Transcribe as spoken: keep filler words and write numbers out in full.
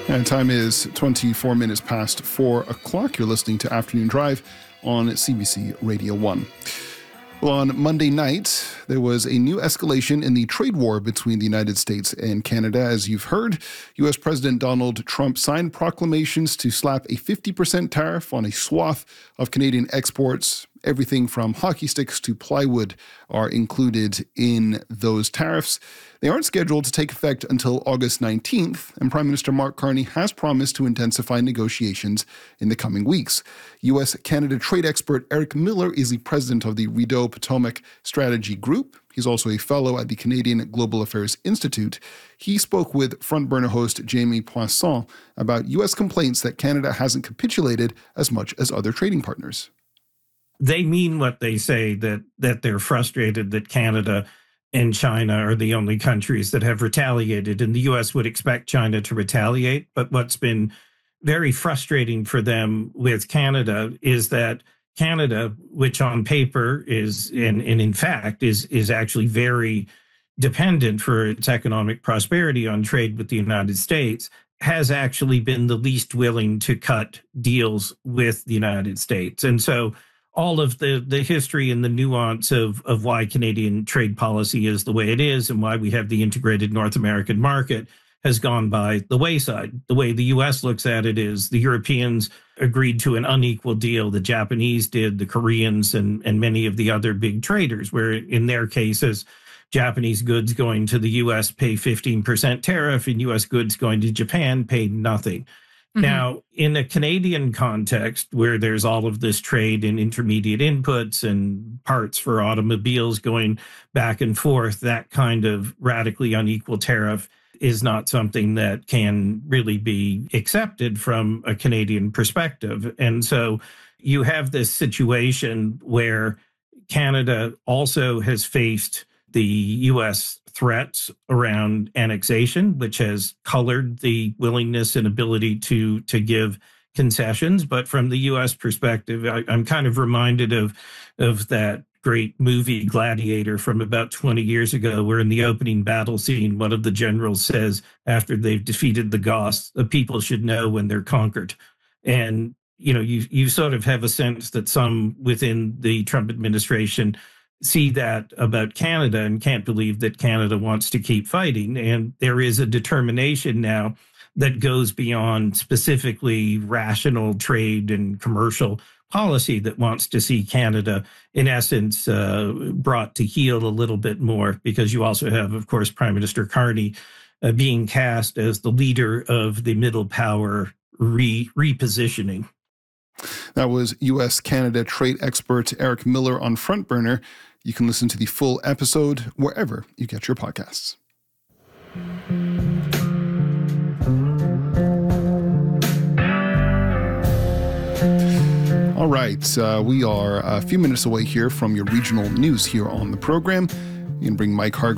And time is twenty-four minutes past four o'clock. You're listening to Afternoon Drive on C B C Radio one. Well, on Monday night, there was a new escalation in the trade war between the United States and Canada. As you've heard, U S. President Donald Trump signed proclamations to slap a fifty percent tariff on a swath of Canadian exports. Everything from hockey sticks to plywood are included in those tariffs. They aren't scheduled to take effect until August nineteenth, and Prime Minister Mark Carney has promised to intensify negotiations in the coming weeks. U S.-Canada trade expert Eric Miller is the president of the Rideau Potomac Strategy Group. He's also a fellow at the Canadian Global Affairs Institute. He spoke with Front Burner host Jamie Poisson about U S complaints that Canada hasn't capitulated as much as other trading partners. They mean what they say, that that they're frustrated that Canada and China are the only countries that have retaliated, and the U S would expect China to retaliate. But what's been very frustrating for them with Canada is that Canada, which on paper is, and, and in fact, is, is actually very dependent for its economic prosperity on trade with the United States, has actually been the least willing to cut deals with the United States. And so all of the, the history and the nuance of, of why Canadian trade policy is the way it is and why we have the integrated North American market has gone by the wayside. The way the U S looks at it is the Europeans agreed to an unequal deal. The Japanese did, the Koreans, and, and many of the other big traders, where in their cases, Japanese goods going to the U S pay fifteen percent tariff and U S goods going to Japan pay nothing. Mm-hmm. Now, in a Canadian context where there's all of this trade in intermediate inputs and parts for automobiles going back and forth, that kind of radically unequal tariff is not something that can really be accepted from a Canadian perspective. And so you have this situation where Canada also has faced the U S threats around annexation, which has colored the willingness and ability to, to give concessions. But from the U S perspective, I, I'm kind of reminded of, of that great movie Gladiator from about twenty years ago, where in the opening battle scene, one of the generals says, after they've defeated the Goths, the people should know when they're conquered. And, you know, you, you sort of have a sense that some within the Trump administration see that about Canada and can't believe that Canada wants to keep fighting. And there is a determination now that goes beyond specifically rational trade and commercial policy that wants to see Canada, in essence, uh, brought to heel a little bit more, because you also have, of course, Prime Minister Carney uh, being cast as the leader of the middle power re- repositioning. That was U S.-Canada trade expert Eric Miller on Front Burner. You can listen to the full episode wherever you get your podcasts. All right, uh, we are a few minutes away here from your regional news here on the program. You can bring Mike Hargrave